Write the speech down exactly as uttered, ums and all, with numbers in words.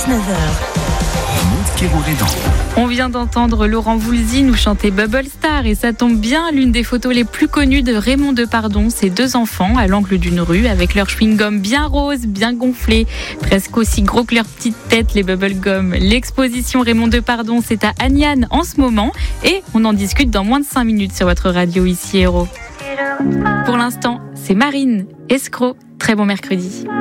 dix-neuf heures. On vient d'entendre Laurent Voulzy nous chanter Bubble Star et ça tombe bien, l'une des photos les plus connues de Raymond Depardon, ses deux enfants à l'angle d'une rue avec leur chewing-gum bien rose, bien gonflé, presque aussi gros que leur petite tête, les bubble gum. L'exposition Raymond Depardon, c'est à Agnan en ce moment et on en discute dans moins de cinq minutes sur votre radio ici Héros. Pour l'instant, c'est Marine Escroc. Très bon mercredi.